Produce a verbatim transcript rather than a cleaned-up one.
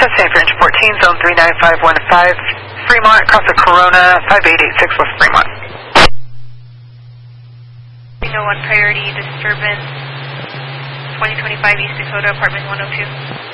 San Fran fourteen, zone three nine five one five, Fremont, across the Corona, five eight eight six West Fremont. No one priority disturbance, twenty twenty-five East Dakota, apartment one oh two.